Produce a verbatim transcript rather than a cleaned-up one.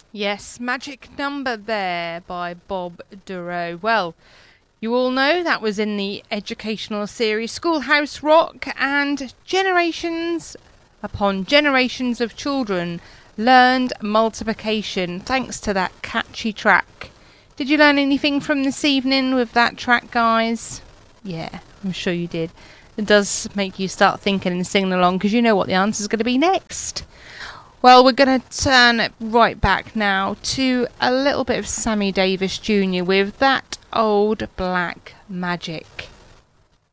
Yes, Magic Number there by Bob Duro. Well, you all know that was in the educational series Schoolhouse Rock, and generations upon generations of children learned multiplication thanks to that catchy track. Did you learn anything from this evening with that track, guys? Yeah, I'm sure you did. It does make you start thinking and singing along because you know what the answer is going to be next. Well, we're going to turn it right back now to a little bit of Sammy Davis Junior with That Old Black Magic.